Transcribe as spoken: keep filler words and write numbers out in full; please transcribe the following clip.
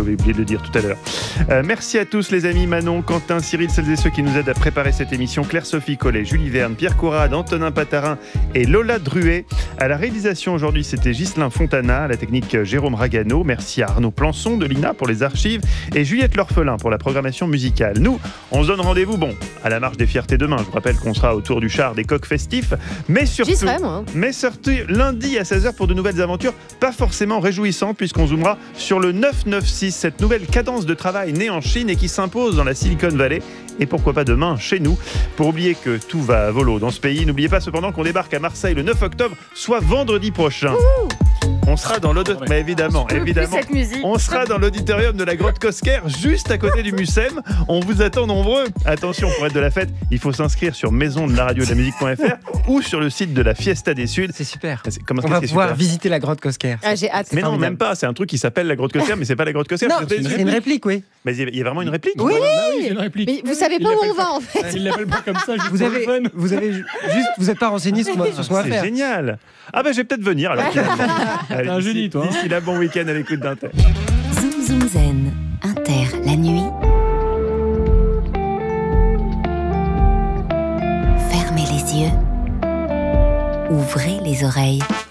j'avais oublié de le dire tout à l'heure. Euh, merci à tous les amis, Manon, Quentin, Cyril, celles et ceux qui nous aident à préparer cette émission, Claire-Sophie Collet, Julie Verne, Pierre Courade, Antonin Patarin et Lola Druet. À la réalisation aujourd'hui, c'était Ghislain Fontana, à la technique Jérôme Ragano. Merci à Arnaud Plançon de l'I N A pour les archives et Juliette L'Orphelin pour la programmation musicale. Nous, on se donne rendez-vous, bon, à la Marche des Fiertés demain. Je vous rappelle qu'on sera autour du char des coqs festifs, mais surtout, serai, moi. mais surtout lundi à seize heures pour de nouvelles aventures, pas forcément réjouissantes, puisqu'on zoomera sur le neuf neuf six, cette nouvelle cadence de travail née en Chine et qui s'impose dans la Silicon Valley. Et pourquoi pas demain chez nous. Pour oublier que tout va à volo dans ce pays, n'oubliez pas cependant qu'on débarque à Marseille le neuf octobre, soit vendredi prochain. Ouh, on sera dans l'auditorium, mais évidemment, évidemment, on sera dans l'auditorium de la Grotte Cosquer, juste à côté du Mucem. On vous attend nombreux. Attention, pour être de la fête, il faut s'inscrire sur maison de la radio de la musique point f r ou sur le site de la Fiesta des Suds. C'est super. C'est, comment on va c'est pouvoir super visiter la Grotte Cosquer. Ah, j'ai hâte. Mais non, même pas. C'est un truc qui s'appelle la Grotte Cosquer, mais c'est pas la Grotte Cosquer. Non, c'est une, c'est une réplique, oui. Mais il y a vraiment une réplique. Oui, bah oui, c'est une réplique. Mais vous savez pas où on va en fait. Il l'appelle pas comme ça, juste Vous pour avez, le fun. vous avez juste, vous n'êtes pas renseigné sur, sur ce qu'on va C'est faire. génial. Ah ben, je vais peut-être venir. Alors, T'es un génie, toi. D'ici là, bon week-end à l'écoute d'Inter. Zoom Zoom Zen, Inter, la nuit. Fermez les yeux. Ouvrez les oreilles.